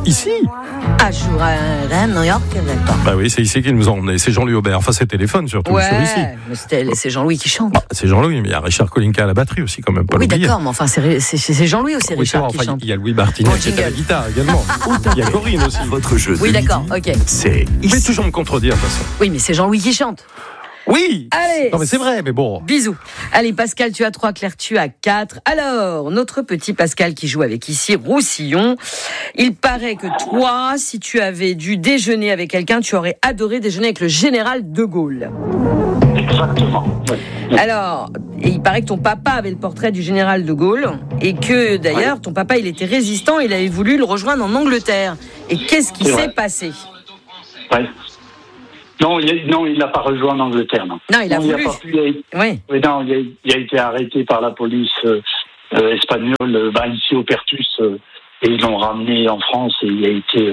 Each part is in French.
Ici. Ah, je jouerai à New York, d'accord. Bah oui, c'est ici qu'ils nous ont emmenés. C'est Jean-Louis Aubert. Enfin, c'est Téléphone surtout. Ouais, sur ici. mais c'est Jean-Louis qui chante. Bah, c'est Jean-Louis, mais il y a Richard Kolinka à la batterie aussi, quand même. Pas Oui, l'oublier. d'accord, mais enfin, c'est Jean-Louis ou c'est Oui, Richard enfin, qui chante? il y a Louis Martinet qui est à la guitare également. Il y a Corinne aussi. Votre jeu Oui, de d'accord, midi, ok. c'est Vous pouvez ici. toujours me contredire, de toute façon. Oui, mais c'est Jean-Louis qui chante. Oui. Allez. Non, mais c'est vrai, mais bon. Bisous. Allez, Pascal, tu as 3, Claire, tu as 4. Alors, notre petit Pascal qui joue avec ici Roussillon. Il paraît que toi, si tu avais dû déjeuner avec quelqu'un, tu aurais adoré déjeuner avec le général de Gaulle. Exactement. Ouais. Alors, et il paraît que ton papa avait le portrait du général de Gaulle et que d'ailleurs, ton papa, il était résistant, il avait voulu le rejoindre en Angleterre. Et qu'est-ce qui C'est s'est vrai. passé? Ouais. Non, il n'a pas rejoint l'Angleterre, non. Non, il a voulu. pas pu, Oui. mais non, il a été arrêté par la police espagnole, ici au Pertus, et ils l'ont ramené en France et il a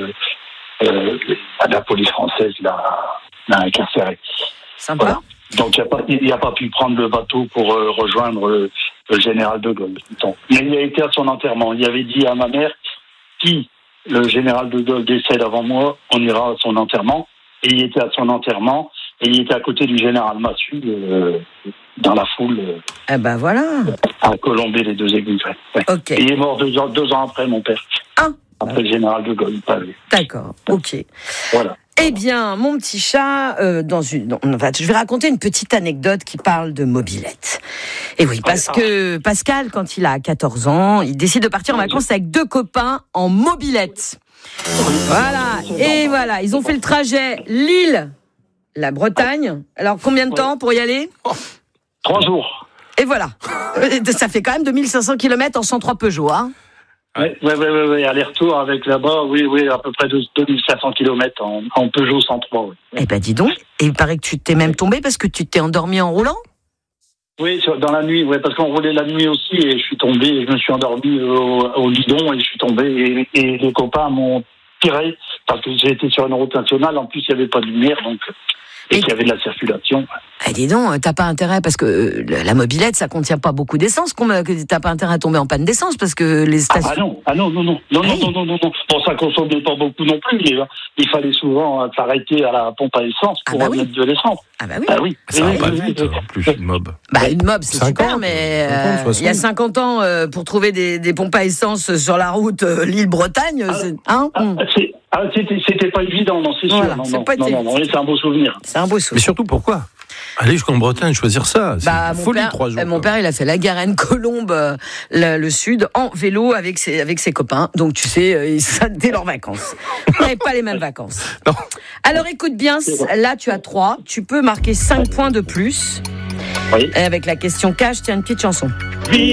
été la police française l'a incarcéré. Sympa. Voilà. Donc il n'a pas pu prendre le bateau pour rejoindre le général de Gaulle. Donc, mais il a été à son enterrement. Il avait dit à ma mère, si le général de Gaulle décède avant moi, on ira à son enterrement. Et il était à son enterrement, et il était à côté du général Massu, dans la foule, Eh ben voilà. à Colombey, les deux églises. Ouais. Ok. Et il est mort 2 ans après, mon père. Ah. Après le général de Gaulle, pas lui. D'accord. Ok. Voilà. Eh bien, mon petit chat, je vais raconter une petite anecdote qui parle de mobilette. Et oui, parce que Pascal, quand il a 14 ans, il décide de partir en vacances avec 2 copains en mobilette. Voilà, et voilà, ils ont fait le trajet Lille-la Bretagne. Alors, combien de temps pour y aller? 3 jours. Et voilà, ça fait quand même 2500 km en 103 Peugeot, hein. Ouais. Aller-retour avec là-bas, oui, à peu près 2500 km en Peugeot 103. Ouais. Eh ben, dis donc, et il paraît que tu t'es même tombé parce que tu t'es endormi en roulant? Oui, dans la nuit, parce qu'on roulait la nuit aussi, et je suis tombé, et je me suis endormi au guidon, et je suis tombé, et les copains m'ont tiré, parce que j'ai été sur une route nationale, en plus il n'y avait pas de lumière, donc, et qu'il y avait de la circulation. Eh, dis donc, t'as pas intérêt, parce que la mobilette, ça contient pas beaucoup d'essence, t'as pas intérêt à tomber en panne d'essence, parce que les stations... Non. Non. Bon, ça consommait pas beaucoup non plus, mais il fallait souvent s'arrêter à la pompe à essence pour mettre de l'essence. Ah bah oui. Ah oui. Ça va pas vite, en plus, une mob. Bah, une mob, c'est 50, super, mais 50, il y a 50 ans, pour trouver des pompes à essence sur la route Lille-Bretagne, c'était pas évident, non, c'est voilà, sûr. Non, c'est un beau souvenir. C'est un beau Mais souvenir. surtout, pourquoi aller jusqu'en Bretagne, choisir ça? C'est Bah, une folie, 3 jours. mon père, il a fait la Garenne-Colombe, le sud, en vélo avec ses copains. Donc, tu sais, ça, dès leurs vacances. Ils n'avaient pas les mêmes vacances. Non. Alors, écoute bien, là, tu as 3. Tu peux marquer 5 points de plus. Oui. Et avec la question cash, tiens, une petite chanson.